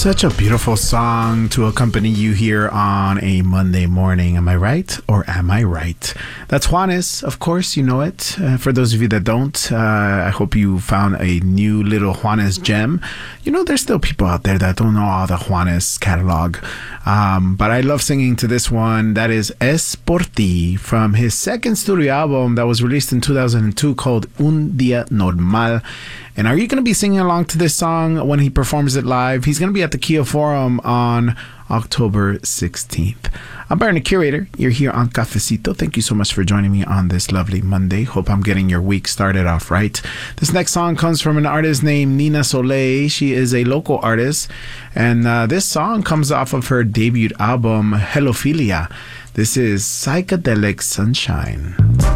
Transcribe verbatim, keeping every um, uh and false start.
Such a beautiful song to accompany you here on a Monday morning. Am I right or am I right? That's Juanes, of course, you know it. Uh, for those of you that don't, uh, I hope you found a new little Juanes gem. You know, there's still people out there that don't know all the Juanes catalog. Um, but I love singing to this one. That is Es Por Ti from his second studio album that was released in two thousand two called Un Día Normal. And are you going to be singing along to this song when he performs it live? He's going to be at the Kia Forum on October sixteenth. I'm Byron, the Curator. You're here on Cafecito. Thank you so much for joining me on this lovely Monday. Hope I'm getting your week started off right. This next song comes from an artist named Nina Soleil. She is a local artist. And uh, this song comes off of her debut album, Hellophilia. This is Psychedelic Sunshine.